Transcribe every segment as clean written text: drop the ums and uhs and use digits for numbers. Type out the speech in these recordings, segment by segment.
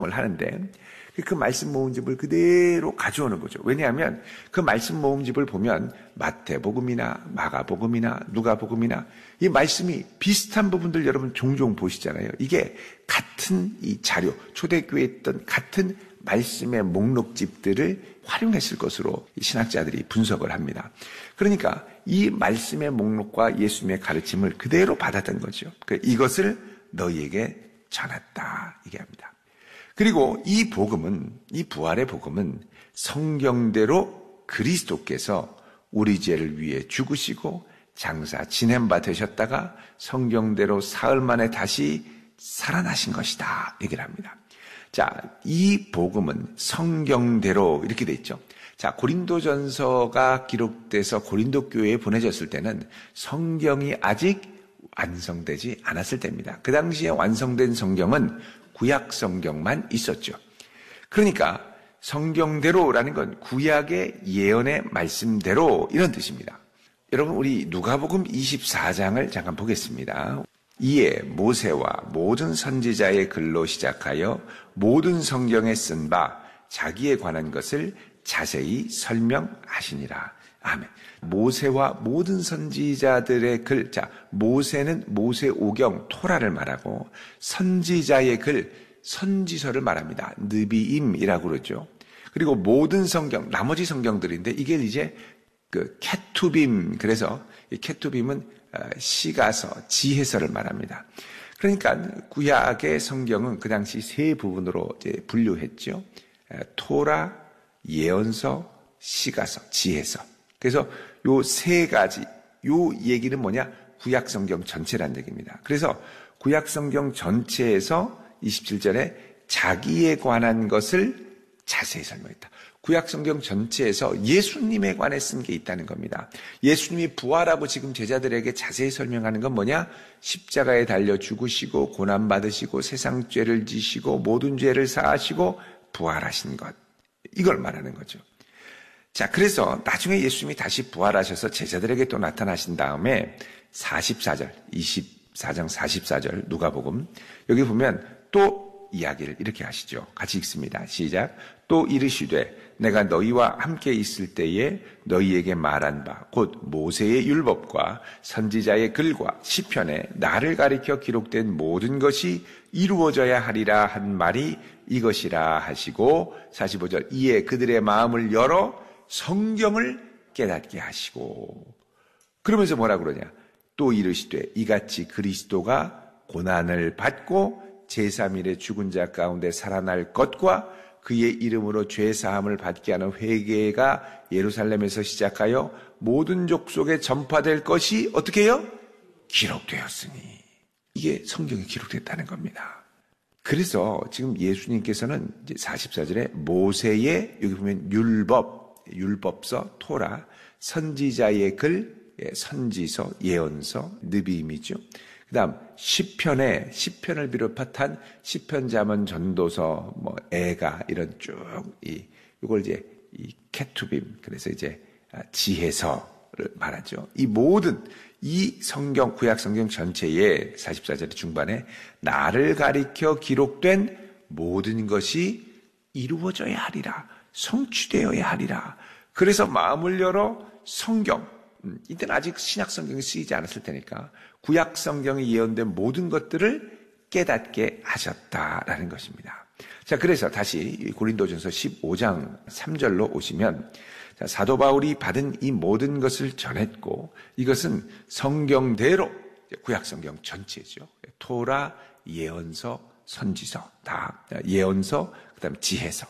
하는데 그 말씀 모음집을 그대로 가져오는 거죠. 왜냐하면 그 말씀 모음집을 보면 마태복음이나 마가복음이나 누가복음이나 이 말씀이 비슷한 부분들 여러분 종종 보시잖아요. 이게 같은 이 자료, 초대교회에 있던 같은 말씀의 목록집들을 활용했을 것으로 신학자들이 분석을 합니다. 그러니까 이 말씀의 목록과 예수님의 가르침을 그대로 받았던 거죠. 이것을 너희에게 전했다 얘기합니다. 그리고 이 복음은, 이 부활의 복음은 성경대로 그리스도께서 우리 죄를 위해 죽으시고 장사 지낸 바 되셨다가 성경대로 사흘 만에 다시 살아나신 것이다 얘기를 합니다. 자, 이 복음은 성경대로 이렇게 돼 있죠. 자, 고린도전서가 기록돼서 고린도 교회에 보내졌을 때는 성경이 아직 완성되지 않았을 때입니다. 그 당시에 완성된 성경은 구약 성경만 있었죠. 그러니까 성경대로라는 건 구약의 예언의 말씀대로 이런 뜻입니다. 여러분 우리 누가복음 24장을 잠깐 보겠습니다. 이에 모세와 모든 선지자의 글로 시작하여 모든 성경에 쓴 바 자기에 관한 것을 자세히 설명하시니라. 아멘. 모세와 모든 선지자들의 글, 자, 모세는 모세오경 토라를 말하고 선지자의 글, 선지서를 말합니다. 느비임이라고 그러죠. 그리고 모든 성경, 나머지 성경들인데 이게 이제 그 케투빔, 그래서 이 케투빔은 시가서, 지혜서를 말합니다. 그러니까 구약의 성경은 그 당시 세 부분으로 이제 분류했죠. 토라, 예언서, 시가서, 지혜서. 그래서 요 세 가지, 요 얘기는 뭐냐? 구약 성경 전체란 얘기입니다. 그래서 구약 성경 전체에서 27절에 자기에 관한 것을 자세히 설명했다. 구약 성경 전체에서 예수님에 관해 쓴 게 있다는 겁니다. 예수님이 부활하고 지금 제자들에게 자세히 설명하는 건 뭐냐? 십자가에 달려 죽으시고 고난받으시고 세상 죄를 지시고 모든 죄를 사하시고 부활하신 것. 이걸 말하는 거죠. 자, 그래서 나중에 예수님이 다시 부활하셔서 제자들에게 또 나타나신 다음에 44절, 24장 44절 누가복음 여기 보면 또 이야기를 이렇게 하시죠. 같이 읽습니다. 시작. 또 이르시되 내가 너희와 함께 있을 때에 너희에게 말한 바 곧 모세의 율법과 선지자의 글과 시편에 나를 가리켜 기록된 모든 것이 이루어져야 하리라 한 말이 이것이라 하시고 45절 이에 그들의 마음을 열어 성경을 깨닫게 하시고 그러면서 뭐라 그러냐? 또 이르시되 이같이 그리스도가 고난을 받고 제3일에 죽은 자 가운데 살아날 것과 그의 이름으로 죄 사함을 받게 하는 회개가 예루살렘에서 시작하여 모든 족속에 전파될 것이 어떻게 해요? 기록되었으니. 이게 성경에 기록됐다는 겁니다. 그래서 지금 예수님께서는 이제 44절에 모세의 여기 보면 율법서, 토라, 선지자의 글, 선지서, 예언서, 느비임이죠. 그 다음 시편을 비롯한 시편, 잠언, 전도서, 애가 이런 쭉 이걸 이제 이 케투빔, 그래서 이제 지혜서를 말하죠. 이 모든 이 성경, 구약 성경 전체에 44절 중반에 나를 가리켜 기록된 모든 것이 이루어져야 하리라. 성취되어야 하리라. 그래서 마음을 열어 성경, 이때는 아직 신약 성경이 쓰이지 않았을 테니까 구약 성경에 예언된 모든 것들을 깨닫게 하셨다라는 것입니다. 자, 그래서 다시 고린도전서 15장 3절로 오시면 자, 사도 바울이 받은 이 모든 것을 전했고 이것은 성경대로 구약 성경 전체죠. 토라, 예언서, 선지서 다 예언서, 그다음 지혜서.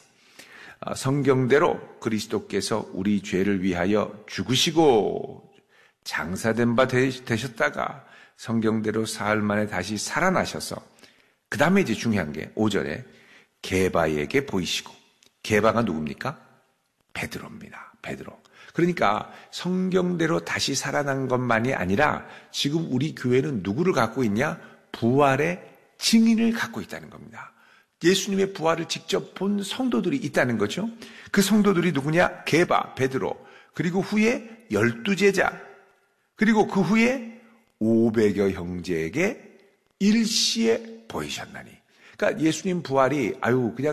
성경대로 그리스도께서 우리 죄를 위하여 죽으시고 장사된 바 되셨다가 성경대로 사흘 만에 다시 살아나셔서 그 다음에 이제 중요한 게 5절에 게바에게 보이시고 게바가 누굽니까? 베드로입니다. 베드로. 그러니까 성경대로 다시 살아난 것만이 아니라 지금 우리 교회는 누구를 갖고 있냐? 부활의 증인을 갖고 있다는 겁니다. 예수님의 부활을 직접 본 성도들이 있다는 거죠. 그 성도들이 누구냐? 게바, 베드로, 그리고 후에 12제자, 그리고 그 후에 500여 형제에게 일시에 보이셨나니. 그러니까 예수님 부활이 그냥